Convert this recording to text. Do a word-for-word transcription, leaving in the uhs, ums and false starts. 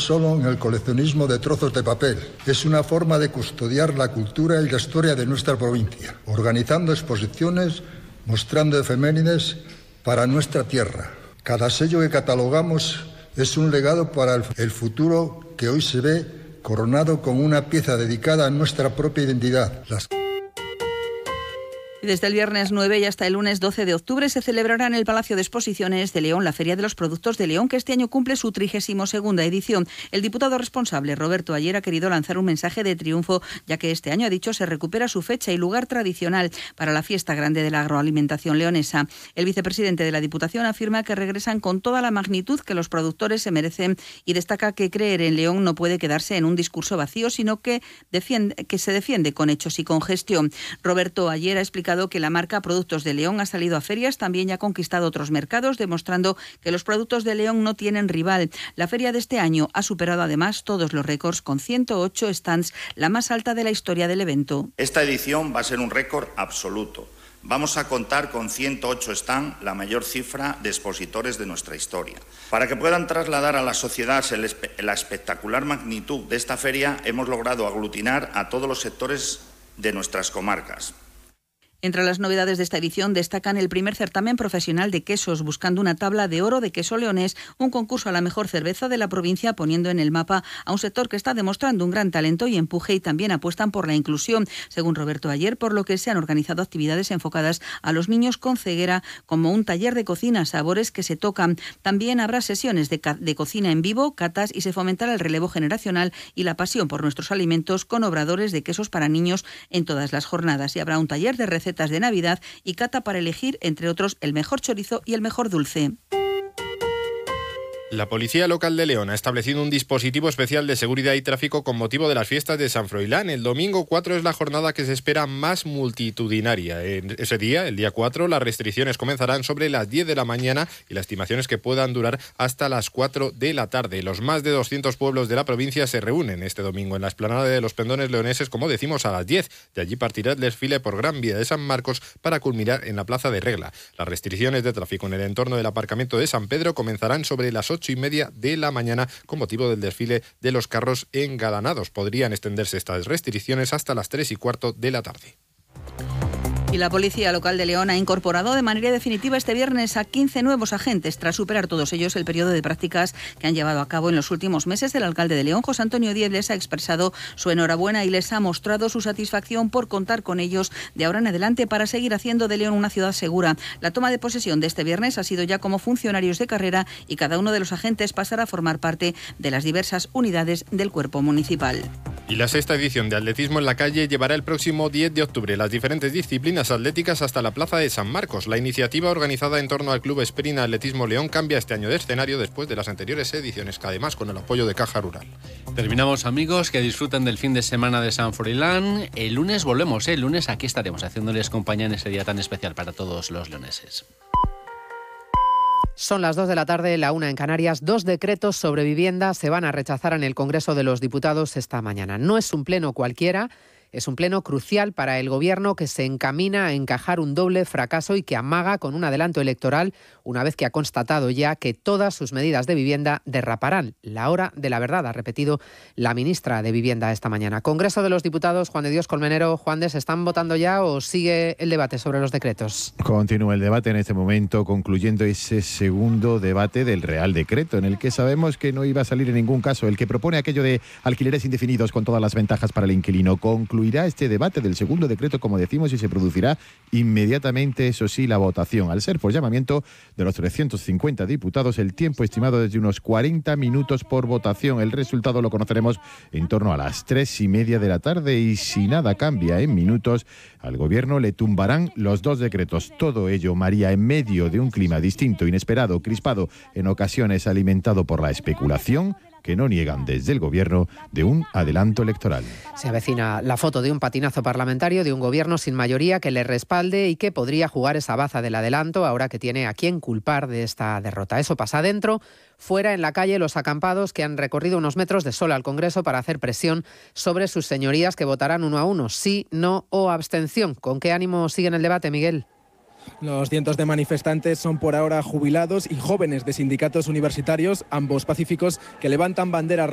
solo en el coleccionismo de trozos de papel. Es una forma de custodiar la cultura y la historia de nuestra provincia, organizando exposiciones, mostrando efemérides para nuestra tierra. Cada sello que catalogamos es un legado para el futuro que hoy se ve coronado con una pieza dedicada a nuestra propia identidad. Las Desde el viernes nueve y hasta el lunes doce de octubre se celebrará en el Palacio de Exposiciones de León la Feria de los Productos de León, que este año cumple su trigésima segunda edición. El diputado responsable, Roberto Ayer, ha querido lanzar un mensaje de triunfo, ya que este año, ha dicho, se recupera su fecha y lugar tradicional para la fiesta grande de la agroalimentación leonesa. El vicepresidente de la Diputación afirma que regresan con toda la magnitud que los productores se merecen y destaca que creer en León no puede quedarse en un discurso vacío, sino que, defiende, que se defiende con hechos y con gestión. Roberto Ayer ha explicado que la marca Productos de León ha salido a ferias, también ya ha conquistado otros mercados, demostrando que los productos de León no tienen rival. La feria de este año ha superado además todos los récords, con ciento ocho stands, la más alta de la historia del evento. Esta edición va a ser un récord absoluto. Vamos a contar con ciento ocho stands, la mayor cifra de expositores de nuestra historia. Para que puedan trasladar a la sociedad la espectacular magnitud de esta feria, hemos logrado aglutinar a todos los sectores de nuestras comarcas. Entre las novedades de esta edición destacan el primer certamen profesional de quesos, buscando una tabla de oro de queso leonés, un concurso a la mejor cerveza de la provincia, poniendo en el mapa a un sector que está demostrando un gran talento y empuje, y también apuestan por la inclusión, según Roberto Ayer, por lo que se han organizado actividades enfocadas a los niños con ceguera, como un taller de cocina, sabores que se tocan. También habrá sesiones de, de cocina en vivo, catas, y se fomentará el relevo generacional y la pasión por nuestros alimentos, con obradores de quesos para niños en todas las jornadas. Y habrá un taller de recetas de Navidad y cata para elegir, entre otros, el mejor chorizo y el mejor dulce. La Policía Local de León ha establecido un dispositivo especial de seguridad y tráfico con motivo de las fiestas de San Froilán. El domingo cuatro es la jornada que se espera más multitudinaria. En ese día, el día cuatro, las restricciones comenzarán sobre las diez de la mañana y la estimación es que puedan durar hasta las cuatro de la tarde. Los más de doscientos pueblos de la provincia se reúnen este domingo en la explanada de los Pendones Leoneses, como decimos, a las diez. De allí partirá el desfile por Gran Vía de San Marcos para culminar en la Plaza de Regla. Las restricciones de tráfico en el entorno del aparcamiento de San Pedro comenzarán sobre las ocho y media de la mañana con motivo del desfile de los carros engalanados. Podrían extenderse estas restricciones hasta las tres y cuarto de la tarde. Y la Policía Local de León ha incorporado de manera definitiva este viernes a quince nuevos agentes, tras superar todos ellos el periodo de prácticas que han llevado a cabo en los últimos meses. El alcalde de León, José Antonio Díez, les ha expresado su enhorabuena y les ha mostrado su satisfacción por contar con ellos de ahora en adelante para seguir haciendo de León una ciudad segura. La toma de posesión de este viernes ha sido ya como funcionarios de carrera y cada uno de los agentes pasará a formar parte de las diversas unidades del cuerpo municipal. Y la sexta edición de Atletismo en la Calle llevará el próximo diez de octubre las diferentes disciplinas atléticas hasta la Plaza de San Marcos. La iniciativa, organizada en torno al Club Esperina Atletismo León, cambia este año de escenario después de las anteriores ediciones, que además con el apoyo de Caja Rural. Terminamos, amigos, que disfruten del fin de semana de San Froilán. El lunes volvemos, ¿eh? El lunes aquí estaremos haciéndoles compañía en ese día tan especial para todos los leoneses. Son las dos de la tarde, la una en Canarias. Dos decretos sobre vivienda se van a rechazar en el Congreso de los Diputados esta mañana. No es un pleno cualquiera, es un pleno crucial para el Gobierno, que se encamina a encajar un doble fracaso y que amaga con un adelanto electoral una vez que ha constatado ya que todas sus medidas de vivienda derraparán. La hora de la verdad, ha repetido la ministra de Vivienda esta mañana. Congreso de los Diputados, Juan de Dios Colmenero. Juan de, ¿se están votando ya o sigue el debate sobre los decretos? Continúa el debate en este momento, concluyendo ese segundo debate del Real Decreto, en el que sabemos que no iba a salir en ningún caso el que propone aquello de alquileres indefinidos con todas las ventajas para el inquilino. Concluirá este debate del segundo decreto, como decimos, y se producirá inmediatamente, eso sí, la votación. Al ser por llamamiento de los trescientos cincuenta diputados, el tiempo estimado es de unos cuarenta minutos por votación. El resultado lo conoceremos en torno a las tres y media de la tarde, y si nada cambia en minutos, al Gobierno le tumbarán los dos decretos. Todo ello, María, en medio de un clima distinto, inesperado, crispado, en ocasiones alimentado por la especulación, que no niegan desde el Gobierno, de un adelanto electoral. Se avecina la foto de un patinazo parlamentario, de un Gobierno sin mayoría que le respalde y que podría jugar esa baza del adelanto ahora que tiene a quién culpar de esta derrota. Eso pasa dentro. Fuera, en la calle, los acampados que han recorrido unos metros de sol al Congreso para hacer presión sobre sus señorías, que votarán uno a uno, sí, no o abstención. ¿Con qué ánimo siguen el debate, Miguel? Los cientos de manifestantes son por ahora jubilados y jóvenes de sindicatos universitarios, ambos pacíficos, que levantan banderas